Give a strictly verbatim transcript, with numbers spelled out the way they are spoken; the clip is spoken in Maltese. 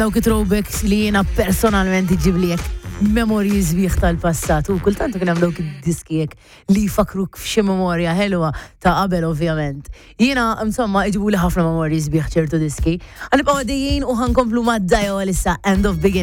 Dawk it-throwbacks li jiena personalment iġib li jekk memories sbieħ tal-passat u kultant kien hemm dawk id-diski jekk li jfakruk f'xi memorja ħelwa ta' qabel ovvjament. Jiena insomma iġibu li ħafna memories sbieħ ċertu diski. Ħanibqgħu għaddejjin u ħankomplu mad-Dio għalissa End of Beginning.